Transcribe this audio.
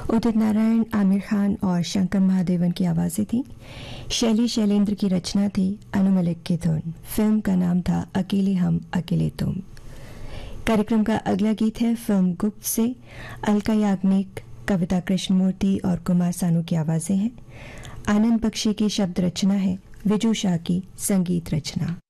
उदित नारायण, आमिर खान और शंकर महादेवन की आवाज़ें थीं। शैली शैलेंद्र की रचना थी, अनु मलिक की धुन। फिल्म का नाम था अकेले हम अकेले तुम। कार्यक्रम का अगला गीत है फिल्म गुप्त से। अलका याग्निक, कविता कृष्णमूर्ति और कुमार सानू की आवाज़ें हैं। आनंद बख्शी की शब्द रचना है, विजू शाह की संगीत रचना।